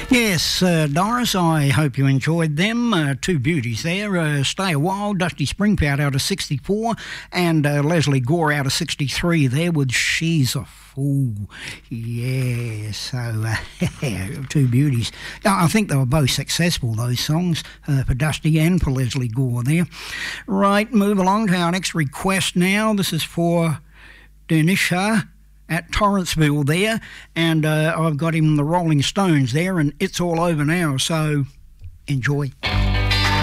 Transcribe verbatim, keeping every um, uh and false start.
Yes, uh, Doris, I hope you enjoyed them. Uh, two beauties there. Uh, Stay a While, Dusty Springfield out of sixty-four, and uh, Leslie Gore out of sixty-three there with She's a Fool. Yeah, so uh, two beauties. I think they were both successful, those songs, uh, for Dusty and for Leslie Gore there. Right, move along to our next request now. This is for Denisha at Torranceville there, and uh, I've got him the Rolling Stones there, and It's All Over Now, so enjoy.